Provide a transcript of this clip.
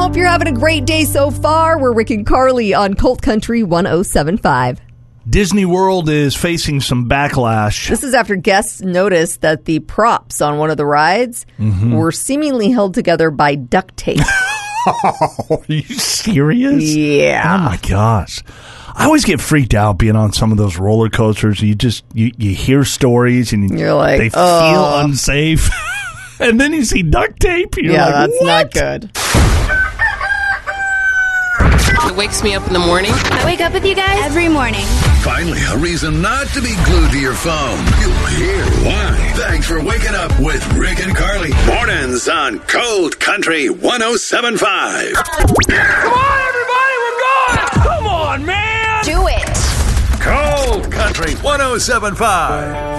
Hope you're having a great day so far. We're Rick and Carly on Colt Country 107.5. Disney World is facing some backlash. This is after guests noticed that the props on one of the rides were seemingly held together by duct tape. Are you serious? Yeah. Oh, my gosh. I always get freaked out being on some of those roller coasters. You hear stories and You're like, they feel unsafe. And then you see duct tape. You're like, that's what? not good. It wakes me up in the morning. I wake up with you guys every morning. Finally, a reason not to be glued to your phone. You'll hear why. Thanks for waking up with Rick and Carly. Mornings on Cold Country 107.5. Come on, everybody, we're going! Come on, man! Do it. Cold Country 107.5.